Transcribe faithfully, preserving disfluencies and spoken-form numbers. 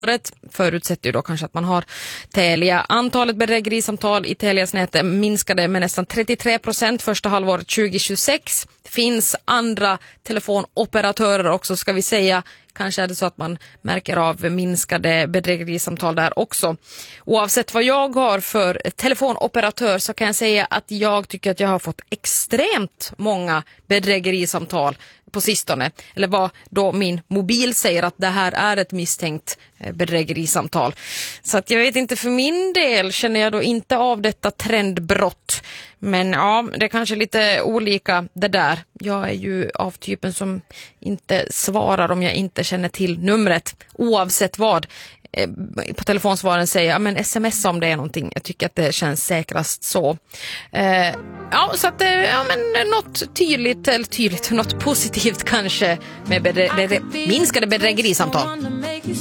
Året förutsätter ju då kanske att man har Telia. Antalet bedrägerisamtal i Telias nät minskade med nästan trettiotre procent första halvåret tjugohundratjugosex. Det finns andra telefonoperatörer också, ska vi säga. Kanske är det så att man märker av minskade bedrägerisamtal där också. Oavsett vad jag har för telefonoperatör så kan jag säga att jag tycker att jag har fått extremt många bedrägerisamtal på sistone. Eller vad då min mobil säger att det här är ett misstänkt bedrägerisamtal. Så att jag vet inte, för min del känner jag då inte av detta trendbrott. Men ja, det är kanske lite olika det där. Jag är ju av typen som inte svarar om jag inte känner till numret. Oavsett vad. På telefonsvaren säger jag, men sms om det är någonting. Jag tycker att det känns säkrast så. Eh, ja, så att ja, men något tydligt, eller tydligt, något positivt kanske med bedrä- bedrä- minskade bedrägerisamtal.